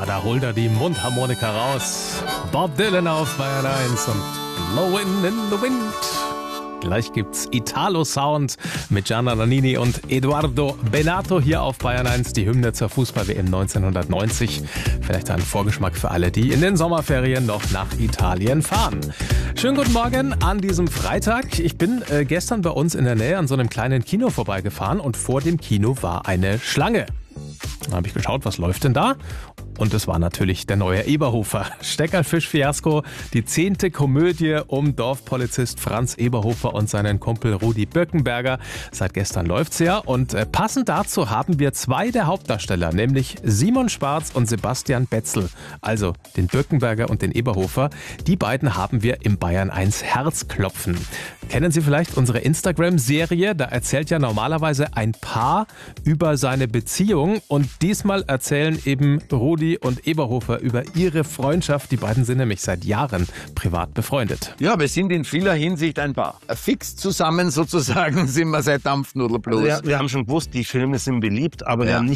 da holt er die Mundharmonika raus. Bob Dylan auf Bayern 1 und Blowin' in the Wind. Gleich gibt's Italo-Sound mit Gianna Nannini und Edoardo Bennato hier auf Bayern 1, die Hymne zur Fußball-WM 1990. Vielleicht ein Vorgeschmack für alle, die in den Sommerferien noch nach Italien fahren. Schönen guten Morgen an diesem Freitag. Ich bin gestern bei uns in der Nähe an so einem kleinen Kino vorbeigefahren und vor dem Kino war eine Schlange. Dann habe ich geschaut, was läuft denn da? Und es war natürlich der neue Eberhofer. Steckerfisch-Fiasko, die 10. Komödie um Dorfpolizist Franz Eberhofer und seinen Kumpel Rudi Birkenberger. Seit gestern läuft's ja. Und passend dazu haben wir 2 der Hauptdarsteller, nämlich Simon Schwarz und Sebastian Betzel. Also den Birkenberger und den Eberhofer. Die beiden haben wir im Bayern 1 Herzklopfen. Kennen Sie vielleicht unsere Instagram-Serie? Da erzählt ja normalerweise ein Paar über seine Beziehung. Und diesmal erzählen eben Rudi und Eberhofer über ihre Freundschaft. Die beiden sind nämlich seit Jahren privat befreundet. Ja, wir sind in vieler Hinsicht ein Paar. Fix zusammen sozusagen sind wir seit Dampfnudelblues. Wir haben schon gewusst, die Filme sind beliebt, aber wir haben nicht